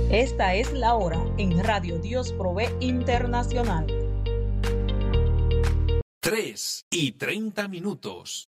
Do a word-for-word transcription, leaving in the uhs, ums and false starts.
Esta es la hora en Radio Dios Provee Internacional. tres y treinta minutos.